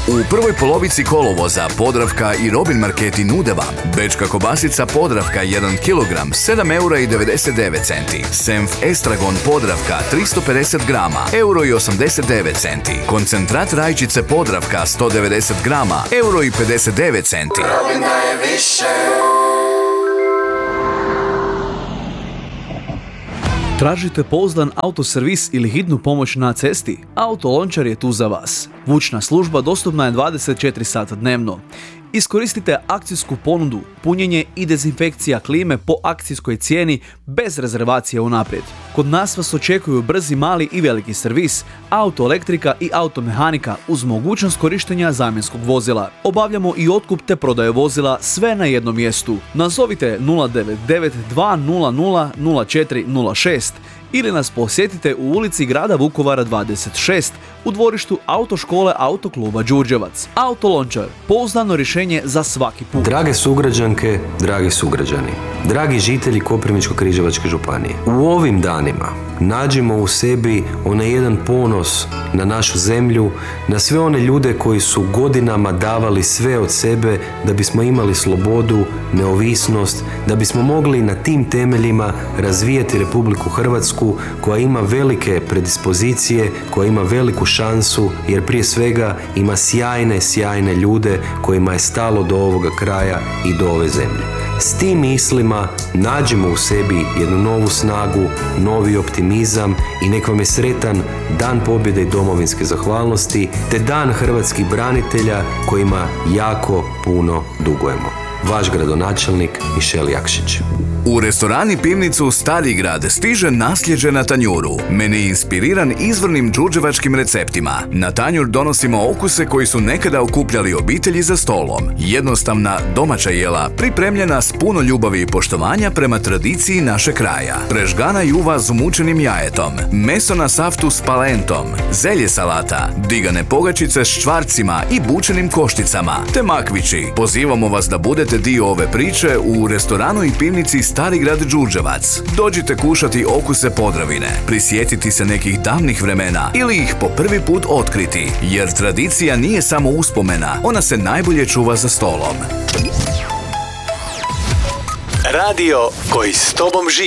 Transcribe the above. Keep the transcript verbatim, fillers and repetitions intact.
U prvoj polovici kolovoza Podravka i Robin marketi nude vam bečka kobasica Podravka jedan kilogram sedam eura i devedeset devet centi, Senf Estragon Podravka tristo pedeset grama euro i osamdeset devet centi, koncentrat rajčice Podravka sto devedeset grama euro i pedeset devet centi. Robin daje više. Tražite pouzdan autoservis ili hitnu pomoć na cesti? Autolončar je tu za vas. Vučna služba dostupna je dvadeset četiri sata dnevno. Iskoristite akcijsku ponudu, punjenje i dezinfekcija klime po akcijskoj cijeni bez rezervacije unaprijed. Kod nas vas očekuju brzi mali i veliki servis, autoelektrika i automehanika uz mogućnost korištenja zamjenskog vozila. Obavljamo i otkup te prodaje vozila sve na jednom mjestu. Nazovite nula devet devet dva nula nula nula četiri nula šest ili nas posjetite u ulici grada Vukovara dvadeset šest u dvorištu autoškole Autokluba Đurđevac. Autolončar, pouzdano rješenje za svaki put. Drage sugrađanke, dragi sugrađani, dragi žitelji Koprivničko-križevačke županije, u ovim danima nađimo u sebi onaj jedan ponos na našu zemlju, na sve one ljude koji su godinama davali sve od sebe da bismo imali slobodu, neovisnost, da bismo mogli na tim temeljima razvijati Republiku Hrvatsku koja ima velike predispozicije, koja ima veliku šansu, jer prije svega ima sjajne, sjajne ljude kojima je stalo do ovoga kraja i do ove zemlje. S tim mislima nađimo u sebi jednu novu snagu, novi optimizam i nek vam je sretan Dan pobjede i domovinske zahvalnosti te Dan hrvatskih branitelja kojima jako puno dugujemo. Vaš gradonačelnik Mišel Jakšić. U restoran i pivnicu Stari grad stiže nasljeđe na tanjuru. Meni inspiriran izvornim đurđevačkim receptima. Na tanjur donosimo okuse koji su nekada okupljali obitelji za stolom. Jednostavna domaća jela pripremljena s puno ljubavi i poštovanja prema tradiciji naše kraja. Prežgana juva s umučenim jajetom, meso na saftu s palentom, zelje salata, digane pogačice s čvarcima i bučenim košticama, te makvići. Pozivamo vas da budete dio ove priče u restoranu i pivnici Stari grad Đurđevac. Dođite kušati okuse Podravine, prisjetiti se nekih davnih vremena ili ih po prvi put otkriti, jer tradicija nije samo uspomena, ona se najbolje čuva za stolom. Radio koji s tobom živi.